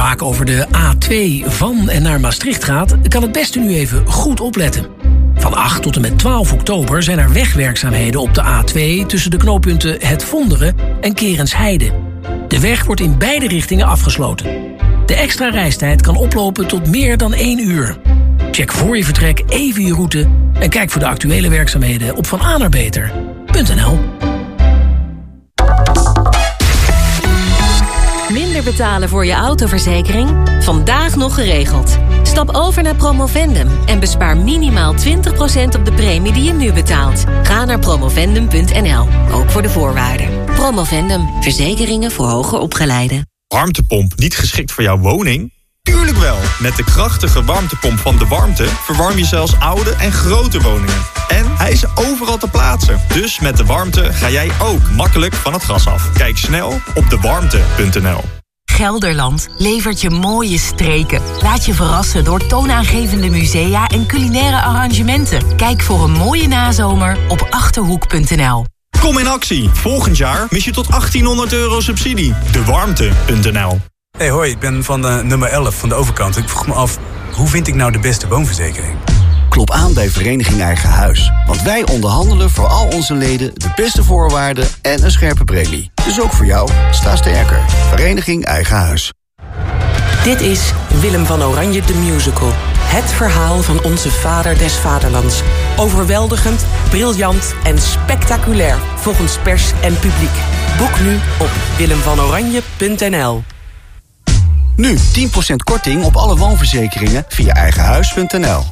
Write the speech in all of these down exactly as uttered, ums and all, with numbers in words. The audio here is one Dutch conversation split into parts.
vaak over de A twee van en naar Maastricht gaat, kan het beste nu even goed opletten. Van acht tot en met twaalf oktober zijn er wegwerkzaamheden op de A twee tussen de knooppunten Het Vonderen en Kerensheide. De weg wordt in beide richtingen afgesloten. De extra reistijd kan oplopen tot meer dan één uur. Check voor je vertrek even je route en kijk voor de actuele werkzaamheden op van a naar beter punt n l. Minder betalen voor je autoverzekering? Vandaag nog geregeld. Stap over naar Promovendum en bespaar minimaal twintig procent op de premie die je nu betaalt. Ga naar promovendum punt n l, ook voor de voorwaarden. Promovendum, verzekeringen voor hoger opgeleiden. Warmtepomp niet geschikt voor jouw woning? Tuurlijk wel! Met de krachtige warmtepomp van De Warmte verwarm je zelfs oude en grote woningen. En hij is overal te plaatsen. Dus met De Warmte ga jij ook makkelijk van het gas af. Kijk snel op de warmte punt n l. Gelderland levert je mooie streken. Laat je verrassen door toonaangevende musea en culinaire arrangementen. Kijk voor een mooie nazomer op achterhoek punt n l. Kom in actie. Volgend jaar mis je tot achttienhonderd euro subsidie. de warmte punt n l. Hey, hoi, ik ben van de nummer elf van de overkant. Ik vroeg me af, hoe vind ik nou de beste woonverzekering? Klop aan bij Vereniging Eigen Huis. Want wij onderhandelen voor al onze leden de beste voorwaarden en een scherpe premie. Dus ook voor jou, sta sterker. Vereniging Eigen Huis. Dit is Willem van Oranje de Musical. Het verhaal van onze vader des vaderlands. Overweldigend, briljant en spectaculair. Volgens pers en publiek. Boek nu op willem van oranje punt n l. Nu tien procent korting op alle woonverzekeringen via eigenhuis punt n l.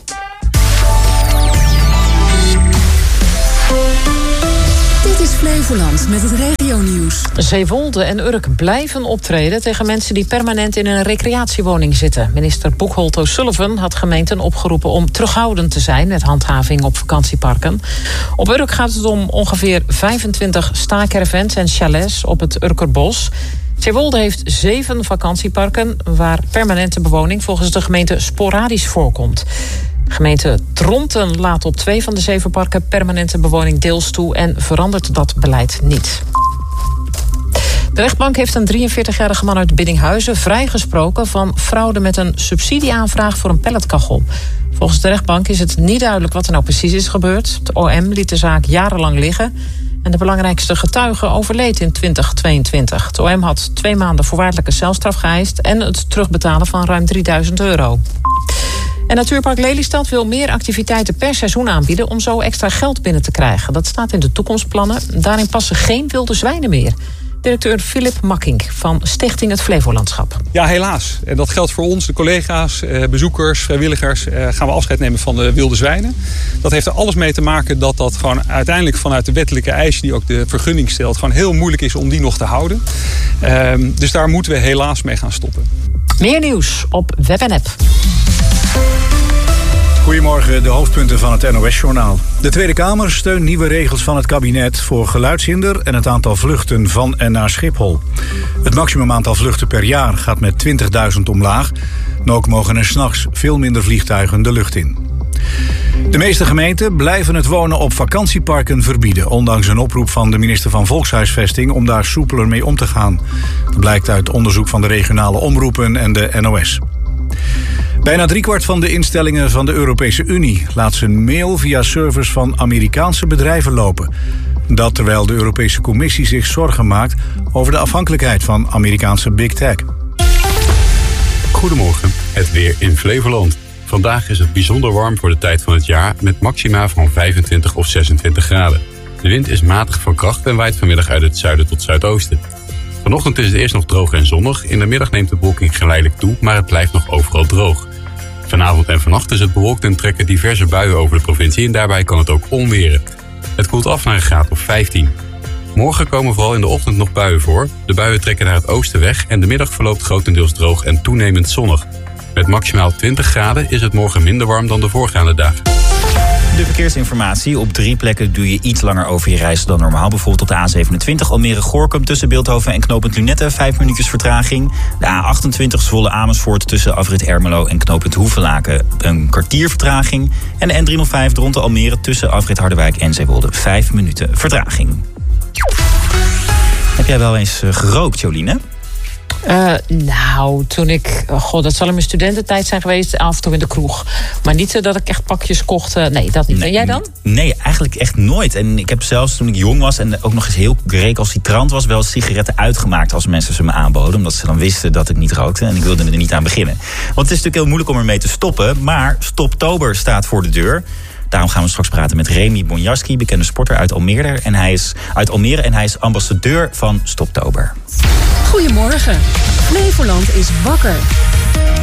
Dit is Flevoland met het regionieuws. Zeewolde en Urk blijven optreden tegen mensen die permanent in een recreatiewoning zitten. Minister Buchholz O'Sullivan had gemeenten opgeroepen om terughoudend te zijn met handhaving op vakantieparken. Op Urk gaat het om ongeveer vijfentwintig staakervens en chalets op het Urkerbos. Zeewolde heeft zeven vakantieparken waar permanente bewoning volgens de gemeente sporadisch voorkomt. De gemeente Dronten laat op twee van de zeven parken permanente bewoning deels toe en verandert dat beleid niet. De rechtbank heeft een drieënveertigjarige man uit Biddinghuizen vrijgesproken van fraude met een subsidieaanvraag voor een pelletkachel. Volgens de rechtbank is het niet duidelijk wat er nou precies is gebeurd. Het O M liet de zaak jarenlang liggen en de belangrijkste getuige overleed in twintig tweeëntwintig. Het O M had twee maanden voorwaardelijke celstraf geëist en het terugbetalen van ruim drieduizend euro. En Natuurpark Lelystad wil meer activiteiten per seizoen aanbieden om zo extra geld binnen te krijgen. Dat staat in de toekomstplannen. Daarin passen geen wilde zwijnen meer. Directeur Philip Makkink van Stichting Het Flevolandschap. Ja, helaas. En dat geldt voor ons, de collega's, bezoekers, vrijwilligers. Gaan we afscheid nemen van de wilde zwijnen. Dat heeft er alles mee te maken dat dat gewoon uiteindelijk vanuit de wettelijke eisen die ook de vergunning stelt, gewoon heel moeilijk is om die nog te houden. Dus daar moeten we helaas mee gaan stoppen. Meer nieuws op web en app. Goedemorgen, de hoofdpunten van het N O S-journaal. De Tweede Kamer steunt nieuwe regels van het kabinet voor geluidshinder en het aantal vluchten van en naar Schiphol. Het maximum aantal vluchten per jaar gaat met twintigduizend omlaag. En ook mogen er 's nachts veel minder vliegtuigen de lucht in. De meeste gemeenten blijven het wonen op vakantieparken verbieden, ondanks een oproep van de minister van Volkshuisvesting om daar soepeler mee om te gaan. Dat blijkt uit onderzoek van de regionale omroepen en de N O S. Bijna driekwart van de instellingen van de Europese Unie laat zijn mail via servers van Amerikaanse bedrijven lopen. Dat terwijl de Europese Commissie zich zorgen maakt over de afhankelijkheid van Amerikaanse big tech. Goedemorgen, het weer in Flevoland. Vandaag is het bijzonder warm voor de tijd van het jaar met maxima van vijfentwintig of zesentwintig graden. De wind is matig van kracht en waait vanmiddag uit het zuiden tot zuidoosten. Vanochtend is het eerst nog droog en zonnig. In de middag neemt de bewolking geleidelijk toe, maar het blijft nog overal droog. Vanavond en vannacht is het bewolkt en trekken diverse buien over de provincie en daarbij kan het ook onweren. Het koelt af naar een graad of vijftien. Morgen komen vooral in de ochtend nog buien voor. De buien trekken naar het oosten weg en de middag verloopt grotendeels droog en toenemend zonnig. Met maximaal twintig graden is het morgen minder warm dan de voorgaande dagen. De verkeersinformatie. Op drie plekken duur je iets langer over je reis dan normaal. Bijvoorbeeld op de A zevenentwintig Almere-Gorinchem tussen Beeldhoven en knooppunt Lunette. Vijf minuutjes vertraging. De A achtentwintig Zwolle-Amersfoort tussen afrit Ermelo en knooppunt Hoevelaken. Een kwartier vertraging. En de N driehonderdvijf Dronten Almere tussen afrit Harderwijk en Zeewolde. Vijf minuten vertraging. Heb jij wel eens uh, gerookt, Jolien? Uh, nou, toen ik... Oh god, dat zal in mijn studententijd zijn geweest. Af en toe in de kroeg. Maar niet dat ik echt pakjes kocht. Uh, nee, dat niet. Nee, en jij dan? Nee, eigenlijk echt nooit. En ik heb zelfs toen ik jong was en ook nog eens heel recalcitrant was, wel sigaretten uitgemaakt als mensen ze me aanboden. Omdat ze dan wisten dat ik niet rookte. En ik wilde er niet aan beginnen. Want het is natuurlijk heel moeilijk om ermee te stoppen. Maar Stoptober staat voor de deur. Daarom gaan we straks praten met Remy Bonjaski, bekende sporter uit Almere. En hij is uit Almere en hij is ambassadeur van Stoptober. Goedemorgen. Flevoland is wakker.